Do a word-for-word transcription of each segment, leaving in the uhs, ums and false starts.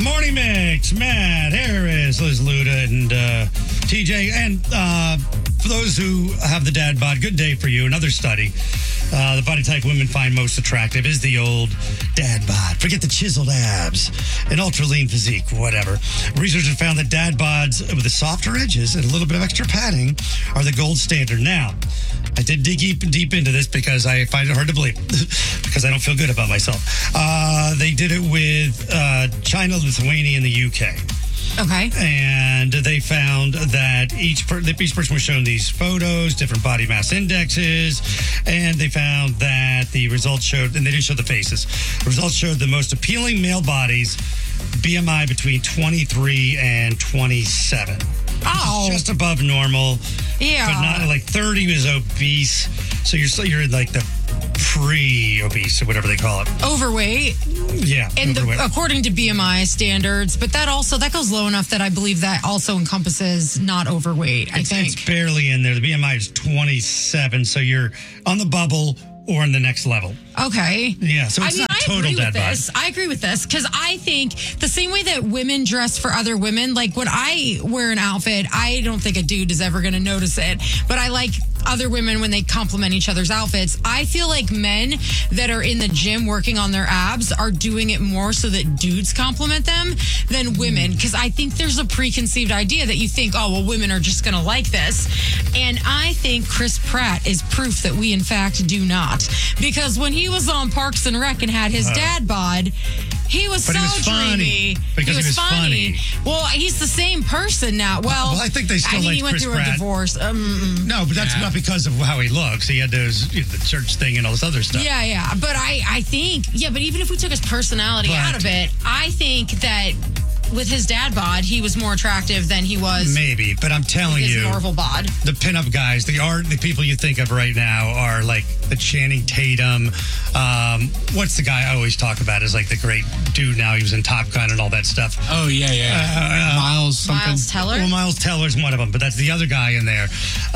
Morning Mix, Matt Harris, Liz Luda, and uh, T J. And uh, for those who have the dad bod, good day for you. Another study. Uh, the body type women find most attractive is the old dad bod. Forget the chiseled abs, an ultra lean physique, whatever. Researchers found that dad bods with the softer edges and a little bit of extra padding are the gold standard. Now, I did dig deep, deep into this because I find it hard to believe because I don't feel good about myself. Uh, they did it with uh, China, Lithuania, and the U K. Okay. And they found that each, per, each person was shown these photos, different body mass indexes, and they found that the results showed, and they didn't show the faces, the results showed the most appealing male bodies, B M I between twenty-three and twenty-seven. Oh. Just above normal. Yeah. But not like thirty is obese. So you're still, you're in like the pre-obese or whatever they call it. Overweight. Yeah. And overweight. the, according to B M I standards, but that also, that goes low enough that I believe that also encompasses not overweight, I it's, think. It's barely in there. The B M I is twenty-seven. So you're on the bubble or in the next level. Okay. Yeah, so it's I mean, not I total agree dad with bod. this. I agree with this because I think the same way that women dress for other women, like when I wear an outfit, I don't think a dude is ever going to notice it, but I like other women when they compliment each other's outfits. I feel like men that are in the gym working on their abs are doing it more so that dudes compliment them than women, because I think there's a preconceived idea that you think, oh, well, women are just going to like this. And I think Chris Pratt is proof that we, in fact, do not. Because when he was on Parks and Rec and had his Uh, dad bod, he was But so he was funny. dreamy. Because he was funny. Well, he's the same person now. Well, Well, I think they still I mean, like he went Chris through Pratt. a divorce. Um, No, but that's Yeah. not because of how he looks. He had those, you know, the church thing and all this other stuff. Yeah, yeah. But I, I think, yeah, but even if we took his personality But- out of it, I think that with his dad bod, he was more attractive than he was Maybe, but I'm telling his you, Marvel bod. the pinup guys, the art, the people you think of right now are like the Channing Tatum. Um, what's the guy I always talk about is like the great dude now. He was in Top Gun and all that stuff. Oh, yeah, yeah. Uh, Miles something. Miles Teller. Well, Miles Teller's one of them, but that's the other guy in there.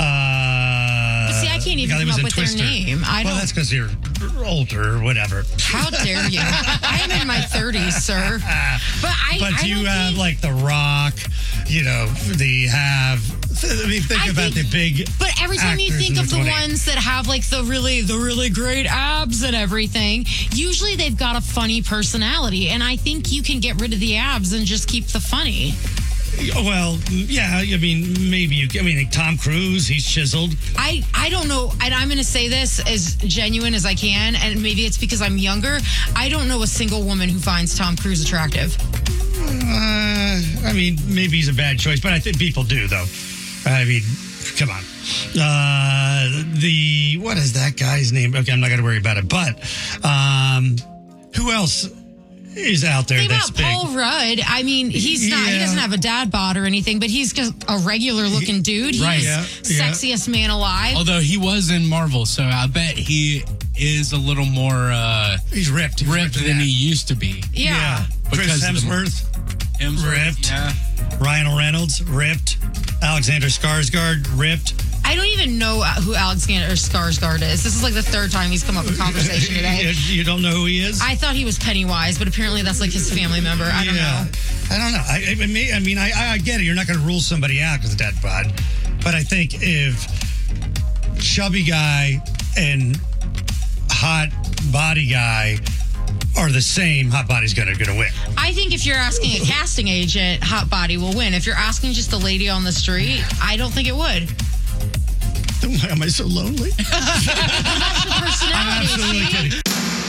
Uh, But see, I can't the even guy that come was up in with their Twister. name. I well, don't- that's because you're older or whatever. How dare you? I am in my thirties, sir. But I. But I you don't have think, like The Rock, you know, the have. I mean, think I about think- the big. But every time you actors think in of the twenty. ones that have like the really, the really great abs and everything, usually they've got a funny personality, and I think you can get rid of the abs and just keep the funny. Well, yeah, I mean, maybe you. I mean, like Tom Cruise, he's chiseled. I, I don't know, and I'm going to say this as genuine as I can, and maybe it's because I'm younger. I don't know a single woman who finds Tom Cruise attractive. Uh, I mean, maybe he's a bad choice, but I think people do, though. I mean, come on. Uh, the what is that guy's name? Okay, I'm not going to worry about it. But um, who else is out there Think that's about big? Paul Rudd. I mean, he's not, he Yeah. doesn't have a dad bod or anything, but he's just a regular looking dude. He's Right. Yeah, yeah. sexiest man alive. Although he was in Marvel, so I bet he is a little more uh, He's ripped. He's ripped than that. he used to be. yeah. Chris Because of the- Hemsworth, Hemsworth, Ripped. Yeah. Ryan Reynolds, ripped. Alexander Skarsgård, ripped. I don't even know who Alexander Skarsgård is. This is like the third time he's come up in conversation today. You, you don't know who he is? I thought he was Pennywise, but apparently that's like his family member. I don't know. I don't know. I, I, mean, I mean, I, I get it. You're not going to rule somebody out because of dad bod. But I think if chubby guy and hot body guy are the same, hot body's going to going to win. I think if you're asking a casting agent, hot body will win. If you're asking just a lady on the street, I don't think it would. Why am I so lonely? That's your personality. I'm absolutely see? kidding.